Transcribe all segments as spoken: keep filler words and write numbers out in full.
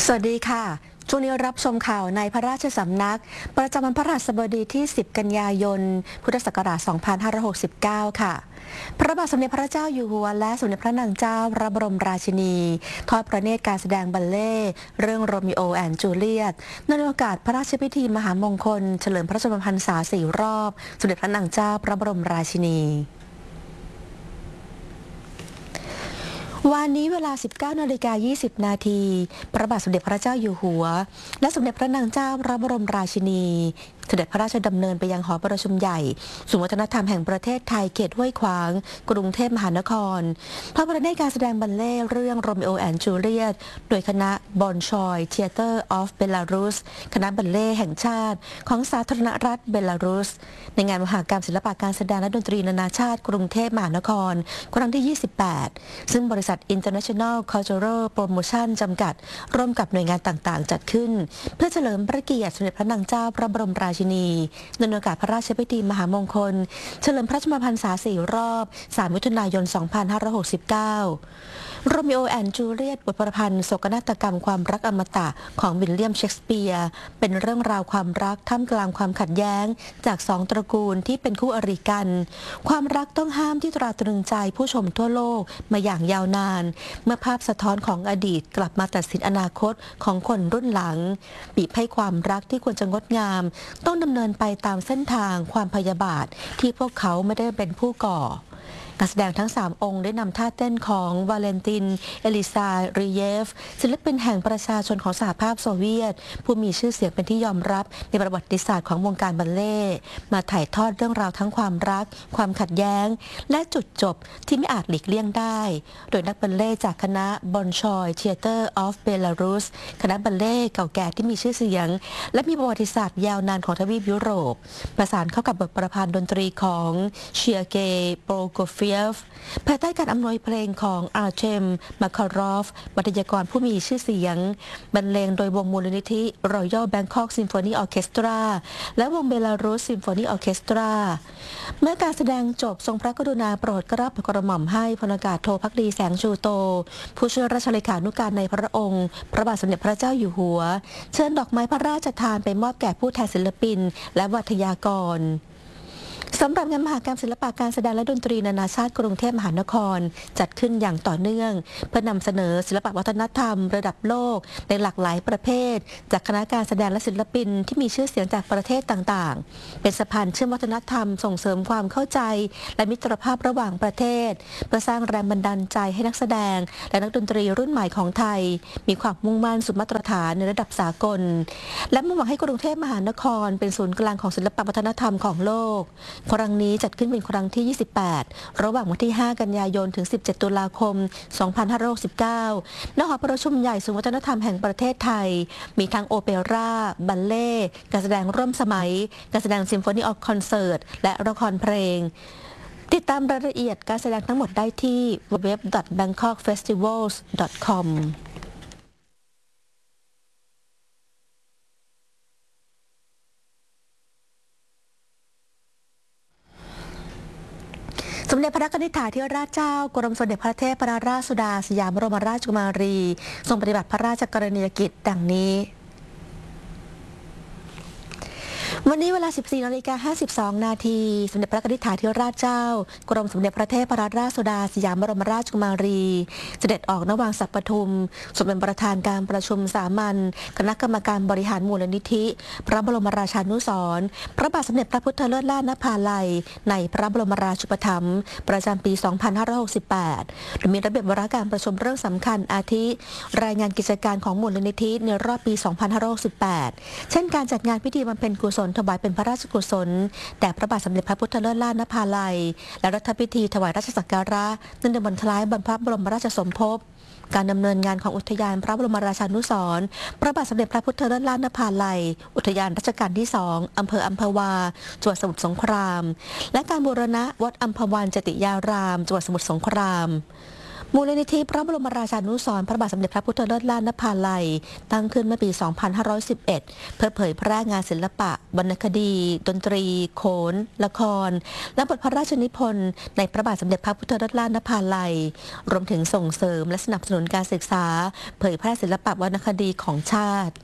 สวัสดีค่ะช่วงนี้รับชมข่าวในพระราชสำนักประจำวันพฤหัสบดีที่ สิบ กันยายน พุทธศักราช สองพันห้าร้อยหกสิบเก้า ค่ะ พระบาทสมเด็จพระเจ้าอยู่หัวและสมเด็จพระนางเจ้าพระบรมราชินีทอดพระเนตรการแสดงบัลเล่ต์เรื่องโรมิโอแอนด์จูเลียตในโอกาสพระราชพิธีมหามงคลเฉลิมพระชนมพรรษาสี่รอบสมเด็จพระนางเจ้าพระบรมราชินีวันนี้เวลา สิบเก้านาฬิกายี่สิบ นาทีพระบาทสมเด็จพระเจ้าอยู่หัวและสมเด็จพระนางเจ้าพระบรมราชินีเสด็จพระราชดำเนินไปยังหอประชุมใหญ่ศูนย์วัฒนธรรมแห่งประเทศไทยเขตห้วยขวางกรุงเทพมหานครพระประเนตรการแสดงบัลเล่ต์เรื่องโรมิโอแอนด์จูเลียตโดยคณะบอนชอยเทเตอร์ออฟเบลารุสคณะบัลเล่ต์แห่งชาติของสาธารณรัฐเบลารุสในงานมหกรรมศิลปะการแสดงและดนตรีนานาชาติกรุงเทพมหานครครั้งที่ ยี่สิบแปด ซึ่งบริษัท International Cultural Promotion จำกัดร่วมกับหน่วยงานต่างๆจัดขึ้นเพื่อเฉลิมพระเกียรติสมเด็จพระนางเจ้าพระบรมราชินีในโอกาสพระราชพิธีมหามงคลเฉลิมพระชนมพรรษาสี่รอบสามมิถุนายน สองพันห้าร้อยหกสิบเก้า โรมิโอแอนด์จูเลียตบทประพันธ์โศกนาฏกรรมความรักอมตะของวิลเลียมเชกสเปียร์เป็นเรื่องราวความรักท่ามกลางความขัดแย้งจากสองตระกูลที่เป็นคู่อริกันความรักต้องห้ามที่ตราตรึงใจผู้ชมทั่วโลกมาอย่างยาวนานเมื่อภาพสะท้อนของอดีตกลับมาตัดสินอนาคตของคนรุ่นหลังบีบให้ความรักที่ควรจะงดงามต้องดำเนินไปตามเส้นทางความพยาบาทที่พวกเขาไม่ได้เป็นผู้ก่อนักแสดงทั้งสามองค์ได้นำท่าเต้นของวาเลนตินเอลิซารีเยฟศิลปินแห่งประชาชนของสหภาพโซเวียตผู้มีชื่อเสียงเป็นที่ยอมรับในประวัติศาสตร์ของวงการบัลเล่ต์มาถ่ายทอดเรื่องราวทั้งความรักความขัดแย้งและจุดจบที่ไม่อาจหลีกเลี่ยงได้โดยนักบัลเล่ต์จากคณะบอนชอยเทเตอร์ออฟเบลารุสคณะบัลเล่ต์เก่าแก่ที่มีชื่อเสียงและมีประวัติศาสตร์ยาวนานของทวีปยุโรปประสานเข้ากับบทประพันธ์ดนตรีของเชียเกโปรโกเฟียฟภายใต้การอำนวยเพลงของอาร์เทมมาคารอฟบรรยากรผู้มีชื่อเสียงบรรเลงโดยวงมูลนิธิ Royal Bangkok Symphony Orchestra และวงเบลารุส Symphony Orchestra เมื่อการแสดงจบทรงพระกรุณาโปรดเกล้าโปรดกระหม่อมให้พลอากาศโทภักดีแสงชูโตผู้ช่วยราชเลขานุการในพระองค์พระบาทสมเด็จพระเจ้าอยู่หัวเชิญดอกไม้พระราชทานไปมอบแก่ผู้แทนศิลปินและวิทยากรสำหรับงานมหกรรมศิลปะการแสดงและดนตรีนานาชาติกรุงเทพมหานครจัดขึ้นอย่างต่อเนื่องเพื่อนำเสนอศิลปวัฒนธรรมระดับโลกในหลากหลายประเภทจากคณะการแสดงและศิลปินที่มีชื่อเสียงจากประเทศต่างๆเป็นสะพานเชื่อมวัฒนธรรมส่งเสริมความเข้าใจและมิตรภาพระหว่างประเทศเพื่อสร้างแรงบันดาลใจให้นักแสดงและนักดนตรีรุ่นใหม่ของไทยมีความมุ่งมั่นสู่มาตรฐานในระดับสากลและมุ่งหวังให้กรุงเทพมหานครเป็นศูนย์กลางของศิลปวัฒนธรรมของโลกครั้งนี้จัดขึ้นเป็นครั้งที่ ยี่สิบแปด ระหว่างวันที่ ห้า กันยายน ถึง สิบเจ็ด ตุลาคม สองพันห้าร้อยหกสิบเก้า ณ หอประชุมใหญ่ศูนย์วัฒนธรรมแห่งประเทศไทย มีทั้งโอเปร่า บัลเล่ต์การแสดงร่วมสมัย การแสดงซิมโฟนีออคอนเสิร์ต และละครเพลง ติดตามรายละเอียดการแสดงทั้งหมดได้ที่ ดับเบิลยู ดับเบิลยู ดับเบิลยู ดอท แบงคอกเฟสติวัลส์ ดอท คอมสมเด็จพระนิธิถาธิราชเจ้ากรมสมเด็จพระเทพรัตนราชสุดาสยามบรมราชกุมารีทรงปฏิบัติพระราชกรณียกิจดังนี้วันนี้เวลา สิบสี่นาฬิกาห้าสิบสอง นาทีสมเด็จพระนิธิถาธิราชเจ้ากรมสมเด็จพระเทพรัตนราชสุดาสยามบรมราชกุมารีเสด็จออกณวังสัปทุมทรงเป็นประธานการประชุมสามัญคณะกรรมการบริหารมูลนิธิพระบรมราชานุสรณ์พระบาทสมเด็จพระพุทธเลิศล่านภาลัยในพระบรมราชูปถัมภ์ประจำปี สองพันห้าร้อยหกสิบแปด โดยมีระเบียบวาระการประชุมเรื่องสำคัญอาทิรายงานกิจการของมูลนิธิในรอบปี สองพันห้าร้อยหกสิบแปด เช่นการจัดงานพิธีบำเพ็ญกุศลถวายเป็นพระราชกุศลแด่พระบาทสมเด็จพระพุทธเลิศล่านภาลัยและรัฐพิธีถวายราชสักการะเนื่องในวันคล้ายวันพระบรมราชสมภพการดำเนินงานของอุทยานพระบรมราชานุสรณ์พระบาทสมเด็จพระพุทธเลิศล่านภาลัยอุทยานรัชกาลที่สองอำเภออัมพวาจังหวัดสมุทรสงครามและการบูรณะวัดอัมพวันจติยารามจังหวัดสมุทรสงครามมูลนิธิพระบรมราชานุสรณ์พระบาทสมเด็จพระพุทธเลิศล้านนภาลัยตั้งขึ้นเมื่อปี สองพันห้าร้อยสิบเอ็ด เพื่อเผยแพร่งานศิลปะวรรณคดี ดนตรี โขน ละคร และบทพระราชนิพนธ์ในพระบาทสมเด็จพระพุทธเลิศล้านนภาลัยรวมถึงส่งเสริมและสนับสนุนการศึกษาเผยแพร่ศิลปะวรรณคดีของชาติ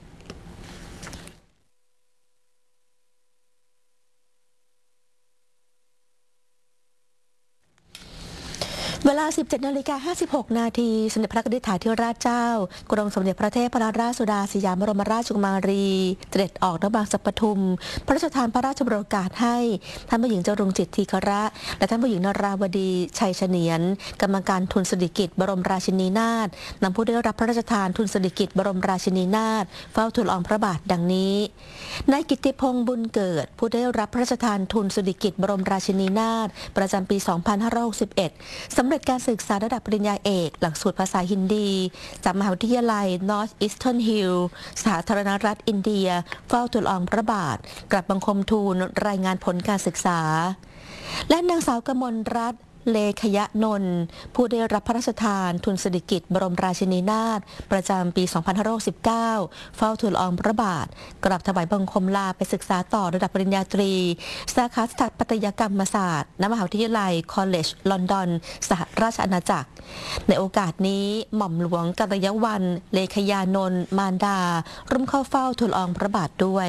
เวลา สิบเจ็ดนาฬิกาห้าสิบหก นาทีสมเด็จพระนิธิถาธิราชเจ้ากรมสมเด็จพระเทพรัตนราชสุดาสยามบรมราชกุมารีเสด็จออกนบางสัปทุมพระราชทานพระราชโปรดเกล้าให้ท่านผู้หญิงจรุงจิตทีคระและท่านผู้หญิงนราวดีชัยเฉนียนกรรมการทุนสิริกิติ์บรมราชินีนาถนำผู้ได้รับพระราชทานทุนสิริกิติ์บรมราชินีนาถเฝ้าทูลละอองพระบาทดังนี้นายกิตติพงษ์บุญเกิดผู้ได้รับพระราชทานทุนสิริกิติ์บรมราชินีนาถประจำปี สองพันห้าร้อยหกสิบเอ็ด สำเร็จการศึกษาระดับปริญญาเอกหลักสูตรภาษาฮินดีจากมหาวิทยาลัย North Eastern Hill สาธารณรัฐอินเดียเฝ้าทูลละอองพระบาทกราบบังคมทูลรายงานผลการศึกษาและนางสาวกมลรัตน์เลขยนนท์ผู้ได้รับพระราชทานทุนสิริกิติ์บรมราชินีนาถประจำปี สองพันห้าร้อยหกสิบเก้า เฝ้าทูลละอองพระบาทกราบถวายบังคมลาไปศึกษาต่อระดับปริญญาตรีสาขาสถาปัตยกรรมศาสตร์ณมหาวิทยาลัยคอลเลจลอนดอนสหราชอาณาจักรในโอกาสนี้หม่อมหลวงกัลยวรรณเลขยานนท์มารดาร่วมเข้าเฝ้าทูลละอองพระบาทด้วย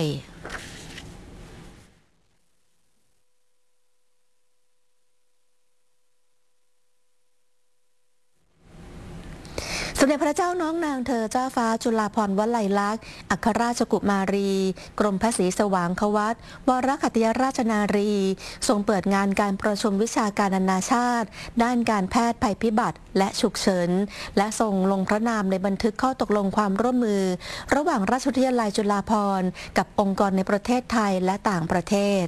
สมเด็จพระเจ้าน้องนางเธอเจ้าฟ้าจุฬาภรณ์วลัยลักษณ์อัครราชกุมารีกรมพระศรีสว่างควัตวรขัตติยราชนารีทรงเปิดงานการประชุมวิชาการนานาชาติด้านการแพทย์ภัยพิบัติและฉุกเฉินและทรงลงพระนามในบันทึกข้อตกลงความร่วมมือระหว่างราชวิทยาลัยจุฬาภรณ์กับองค์กรในประเทศไทยและต่างประเทศ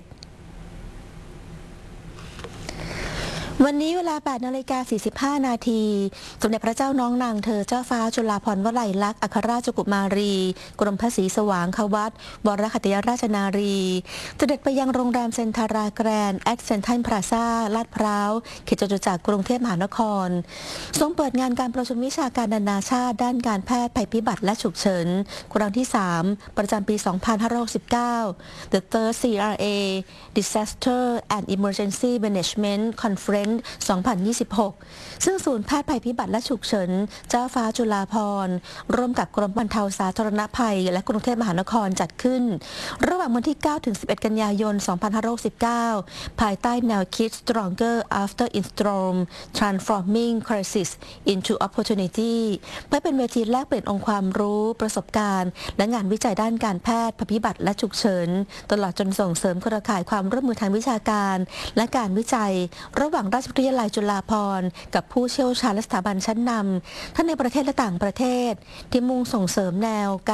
วันนี้เวลา แปดนาฬิกาสี่สิบห้า นาทีสมเด็จพระเจ้าน้องนางเธอเจ้าฟ้าจุฬาภรณ์วลัยลักษณ์อัครราชกุมารีกรมพระศรีสว่างควัตวรขัตติยราชนารีเสด็จไปยังโรงแรมเซนทาราแกรนด์แอคเซนทรัลพลาซ่าลาดพร้าวเขตจตุจักรกรุงเทพมหานครทรงเปิดงานการประชุมวิชาการนานาชาติด้านการแพทย์ภัยพิบัติและฉุกเฉินครั้งที่ สาม ประจำปี สองพันห้าร้อยหกสิบเก้า The Third ซี อาร์ เอ Disaster and Emergency Management Conference สองพันยี่สิบหก ซึ่งศูนย์แพทย์ภัยพิบัติและฉุกเฉินเจ้าฟ้าจุฬาภรณ์ร่วมกับกรมบรรเทาสาธารณภัยและกรุงเทพมหานครจัดขึ้นระหว่างวันที่ เก้าถึงสิบเอ็ด กันยายน สองพันห้าร้อยหกสิบเก้า ภายใต้แนวคิด Stronger After Storm Transforming Crisis into Opportunity เพื่อเป็นเวทีแลกเปลี่ยนองค์ความรู้ประสบการณ์และงานวิจัยด้านการแพทย์ภัยพิบัติและฉุกเฉินตลอดจนส่งเสริมเครือข่ายความร่วมมือทางวิชาการและการวิจัยระหว่างราชวิทยาลัยจุฬาภรณ์กับผู้เชี่ยวชาญและสถาบันชั้นนำทั้งในประเทศและต่างประเทศที่มุ่งส่งเสริมแนว